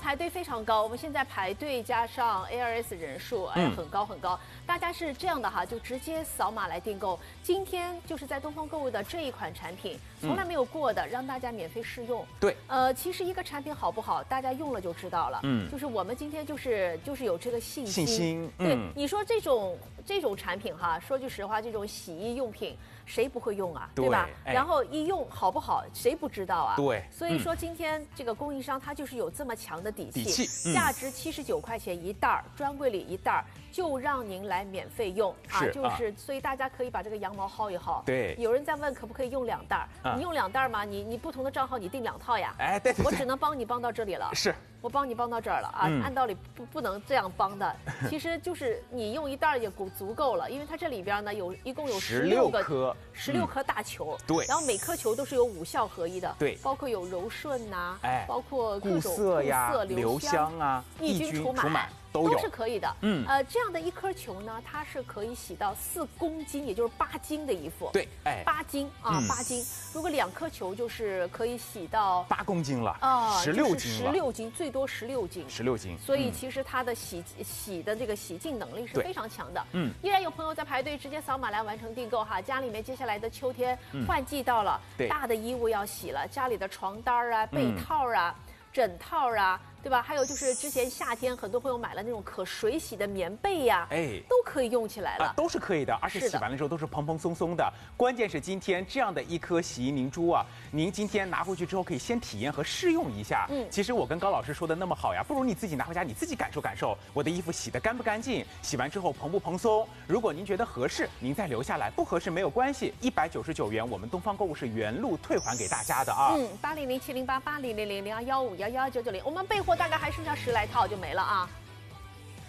排队非常高，我们现在排队加上 ARS 人数，很高很高。大家是这样的哈，就直接扫码来订购。今天就是在东方购物的这一款产品，从来没有过的，让大家免费试用。 对， 其实一个产品好不好，大家用了就知道了。就是我们今天就是有这个信心。对，你说这种产品哈，说句实话，这种洗衣用品谁不会用啊，对吧？然后一用好不好，谁不知道啊？ 对， 所以说今天这个供应商他就是有这么强的底气，价值79块钱一袋儿，专柜里一袋儿，就让您来免费用啊！就是所以大家可以把这个羊毛薅一薅。 对， 有人在问可不可以用2袋儿？你用2袋儿吗？你不同的账号你订2套呀？ 哎，对， 我只能帮你帮到这里了。 是。 我帮你帮到这儿了啊！按道理不能这样帮的，其实就是你用1袋也足够了，因为它这里边呢一共有16颗大球， 对， 然后每颗球都是有5效合一的， 对， 包括有柔顺呐，包括固色呀、留香啊、 抑菌除螨。 都是可以的，这样的一颗球呢，它是可以洗到4公斤，也就是8斤的衣服。 对 ，8斤啊，8斤。如果2颗球就是可以洗到 8公斤了啊，16斤了 ，16斤，最多16斤。 16斤。 所以其实它的洗的这个洗净能力是非常强的。依然有朋友在排队，直接扫码来完成订购哈。家里面接下来的秋天换季到了，大的衣物要洗了，家里的床单啊、被套啊、枕套啊。对吧？还有就是之前夏天很多朋友买了那种可水洗的棉被呀，都可以用起来了， 都是可以的，而且洗完了之后都是蓬蓬松松的。关键是今天这样的一颗洗衣凝珠啊，您今天拿回去之后可以先体验和试用一下。其实我跟高老师说的那么好呀，不如你自己拿回家你自己感受感受，我的衣服洗得干不干净，洗完之后蓬不蓬松。如果您觉得合适，您再留下来；不合适没有关系，199元，我们东方购物是原路退还给大家的啊。 800-708-8000-0215111990，我们备货大概还剩下10来套就没了啊。